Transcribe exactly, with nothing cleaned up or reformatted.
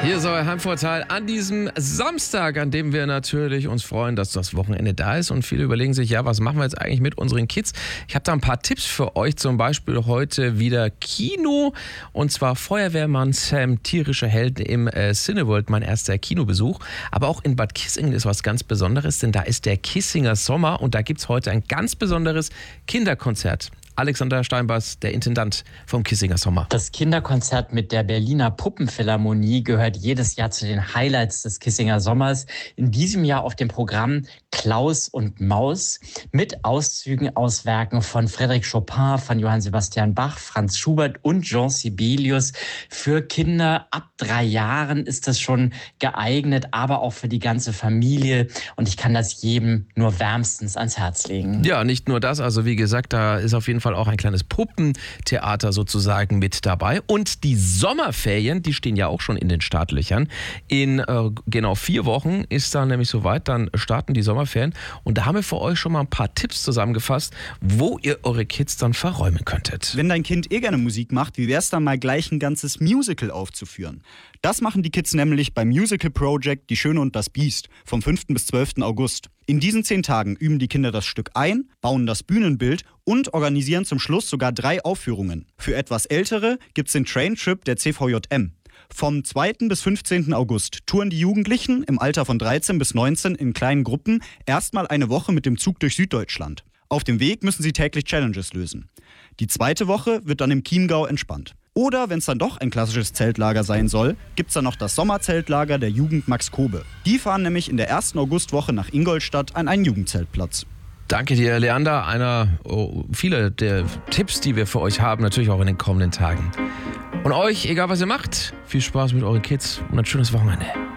Hier ist euer Heimvorteil an diesem Samstag, an dem wir natürlich uns freuen, dass das Wochenende da ist. Und viele überlegen sich, ja, was machen wir jetzt eigentlich mit unseren Kids? Ich habe da ein paar Tipps für euch, zum Beispiel heute wieder Kino. Und zwar Feuerwehrmann Sam, tierische Helden im äh, Cineworld, mein erster Kinobesuch. Aber auch in Bad Kissingen ist was ganz Besonderes, denn da ist der Kissinger Sommer und da gibt es heute ein ganz besonderes Kinderkonzert. Alexander Steinbass, der Intendant vom Kissinger Sommer. Das Kinderkonzert mit der Berliner Puppenphilharmonie gehört jedes Jahr zu den Highlights des Kissinger Sommers. In diesem Jahr auf dem Programm Klaus und Maus mit Auszügen aus Werken von Frédéric Chopin, von Johann Sebastian Bach, Franz Schubert und Jean Sibelius. Für Kinder ab drei Jahren ist das schon geeignet, aber auch für die ganze Familie. Und ich kann das jedem nur wärmstens ans Herz legen. Ja, nicht nur das. Also wie gesagt, da ist auf jeden Fall auch ein kleines Puppentheater sozusagen mit dabei. Und die Sommerferien, die stehen ja auch schon in den Startlöchern. In äh, genau vier Wochen ist dann nämlich soweit, dann starten die Sommerferien. Und da haben wir für euch schon mal ein paar Tipps zusammengefasst, wo ihr eure Kids dann verräumen könntet. Wenn dein Kind eh gerne Musik macht, wie wär's dann mal gleich ein ganzes Musical aufzuführen? Das machen die Kids nämlich beim Musical Project Die Schöne und das Biest vom fünften bis zwölften August. In diesen zehn Tagen üben die Kinder das Stück ein, bauen das Bühnenbild und organisieren zum Schluss sogar drei Aufführungen. Für etwas Ältere gibt's den Train-Trip der C V J M. Vom zweiten bis fünfzehnten August touren die Jugendlichen im Alter von dreizehn bis neunzehn in kleinen Gruppen erstmal eine Woche mit dem Zug durch Süddeutschland. Auf dem Weg müssen sie täglich Challenges lösen. Die zweite Woche wird dann im Chiemgau entspannt. Oder wenn es dann doch ein klassisches Zeltlager sein soll, gibt's dann noch das Sommerzeltlager der Jugend Max Kobe. Die fahren nämlich in der ersten Augustwoche nach Ingolstadt an einen Jugendzeltplatz. Danke dir, Leander. Einer, oh, viele der Tipps, die wir für euch haben, natürlich auch in den kommenden Tagen. Und euch, egal was ihr macht, viel Spaß mit euren Kids und ein schönes Wochenende.